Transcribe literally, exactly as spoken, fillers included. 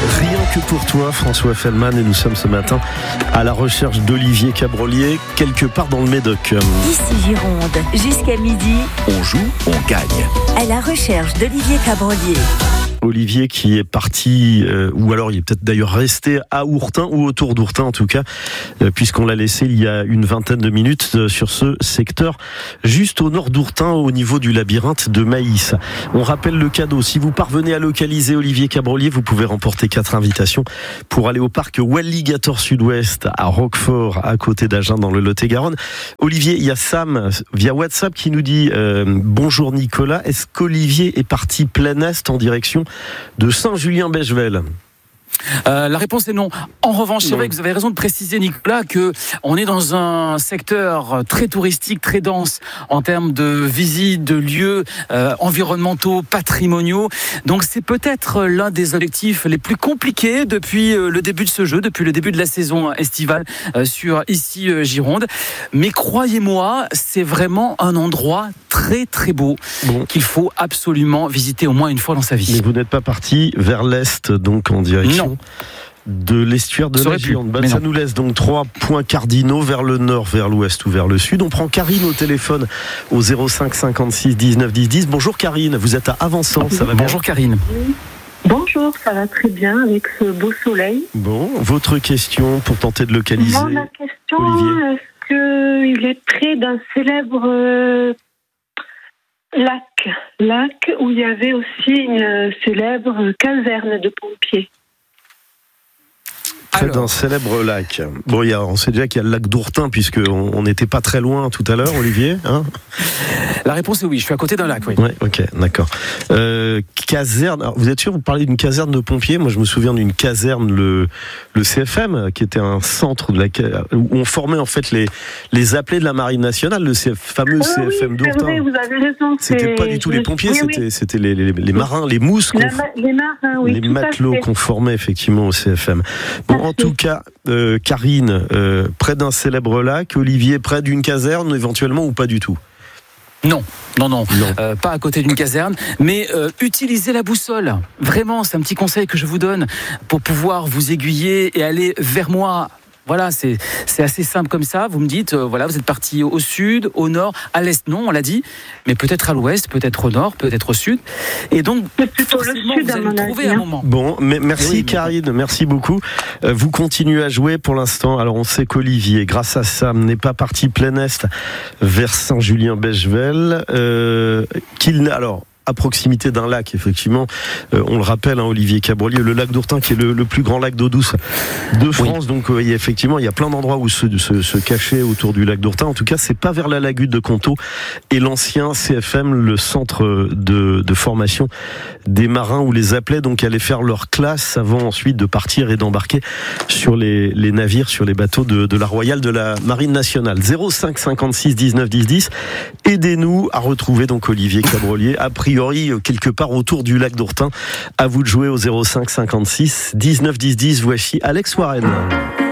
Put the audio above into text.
Rien que pour toi, François Fellman, et nous sommes ce matin à la recherche d'Olivier Cabrolier, quelque part dans le Médoc. Ici Gironde, jusqu'à midi. On joue, on gagne. À la recherche d'Olivier Cabrolier. Olivier qui est parti, euh, ou alors il est peut-être d'ailleurs resté à Ourtin, ou autour d'Ourtin en tout cas, euh, puisqu'on l'a laissé il y a une vingtaine de minutes euh, sur ce secteur, juste au nord d'Ourtin, au niveau du labyrinthe de Maïs. On rappelle le cadeau, si vous parvenez à localiser Olivier Cabrolier, vous pouvez remporter quatre invitations pour aller au parc Walligator Sud-Ouest à Roquefort, à côté d'Agen dans le Lot-et-Garonne. Olivier, il y a Sam via WhatsApp qui nous dit euh, bonjour Nicolas, est-ce qu'Olivier est parti plein est en direction de Saint-Julien-Bechevel? Euh, la réponse est non. En revanche, c'est non. vrai que vous avez raison de préciser, Nicolas, que on est dans un secteur très touristique, très dense en termes de visites, de lieux euh, environnementaux, patrimoniaux. Donc, c'est peut-être l'un des objectifs les plus compliqués depuis euh, le début de ce jeu, depuis le début de la saison estivale euh, sur ici euh, Gironde. Mais croyez-moi, c'est vraiment un endroit très très beau bon. qu'il faut absolument visiter au moins une fois dans sa vie. Mais vous n'êtes pas parti vers l'est, donc en direction non. de l'estuaire de ça la Gironde. Bah, ça non. nous laisse donc trois points cardinaux vers le nord, vers l'ouest ou vers le sud. On prend Karine au téléphone au zéro cinq cinquante-six dix-neuf dix dix. Bonjour Karine, vous êtes à Avançon, ça va bien? Bonjour Karine. Oui. Bonjour, ça va très bien avec ce beau soleil. Bon, votre question pour tenter de localiser Bon, ma question, Olivier. Est-ce qu'il est près d'un célèbre euh, lac, lac où il y avait aussi une célèbre caserne de pompiers? Près d'un célèbre lac. Bon, il y a, on sait déjà qu'il y a le lac d'Ourtin, puisqu'on n'était pas très loin tout à l'heure, Olivier. Hein, la réponse est oui, je suis à côté d'un lac, oui. Ouais, ok, d'accord. Euh, caserne, alors, vous êtes sûr, vous parlez d'une caserne de pompiers? Moi, je me souviens d'une caserne, le, le C F M, qui était un centre de la, où on formait en fait les, les appelés de la Marine nationale, le C F, fameux ah, C F M oui, d'Ourtin. C'est vrai, vous avez raison. C'était pas du tout les pompiers, oui, c'était, oui. c'était les, les, les marins, les mousses, qu'on, la, les marins, oui, les tout matelots qu'on formait effectivement au C F M. Bon, en tout cas, euh, Karine, euh, près d'un célèbre lac, Olivier, près d'une caserne éventuellement ou pas du tout? Non, non, non, non. Euh, pas à côté d'une caserne, mais euh, utilisez la boussole. Vraiment, c'est un petit conseil que je vous donne pour pouvoir vous aiguiller et aller vers moi. Voilà, c'est, c'est assez simple comme ça. Vous me dites, euh, voilà, vous êtes parti au sud, au nord, à l'est, non, on l'a dit, mais peut-être à l'ouest, peut-être au nord, peut-être au sud. Et donc, c'est plutôt le sud, vous allez le trouver avis, à un hein. moment. Bon, mais merci oui, Karine, mais... merci beaucoup. Euh, vous continuez à jouer pour l'instant. Alors, on sait qu'Olivier, grâce à Sam, n'est pas parti plein est vers Saint-Julien-Bechevel. Euh, qu'il n'a... Alors, à proximité d'un lac, effectivement, euh, on le rappelle, hein, Olivier Cabrolier, le lac d'Ourtin qui est le, le plus grand lac d'eau douce de France. Oui. Donc, euh, il y a, effectivement, il y a plein d'endroits où se, se, se cacher autour du lac d'Ourtin. En tout cas, c'est pas vers la lagune de Conto et l'ancien C F M, le centre de, de formation des marins, où les appelaient donc allaient faire leur classe avant ensuite de partir et d'embarquer sur les, les navires, sur les bateaux de, de la Royale de la Marine nationale. zéro cinq cinquante-six dix-neuf dix dix. Aidez-nous à retrouver donc Olivier Cabrolier, a priori quelque part autour du lac d'Ourtin. À vous de jouer au zéro cinq cinquante-six dix-neuf dix dix. Voici Alex Warren.